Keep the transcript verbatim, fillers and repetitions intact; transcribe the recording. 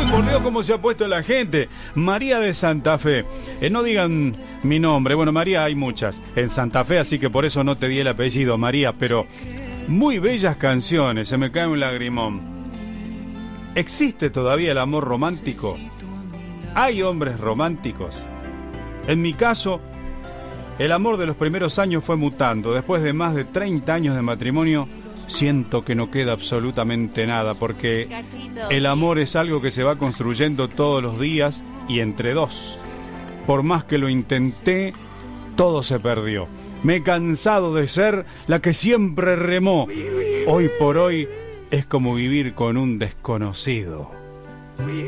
Por Dios, cómo se ha puesto la gente. María de Santa Fe. Eh, no digan mi nombre. Bueno, María hay muchas en Santa Fe, así que por eso no te di el apellido, María. Pero muy bellas canciones. Se me cae un lagrimón. ¿Existe todavía el amor romántico? ¿Hay hombres románticos? En mi caso, el amor de los primeros años fue mutando. Después de más de treinta años de matrimonio, siento que no queda absolutamente nada, porque el amor es algo que se va construyendo todos los días y entre dos. Por más que lo intenté, todo se perdió. Me he cansado de ser la que siempre remó. Hoy por hoy es como vivir con un desconocido.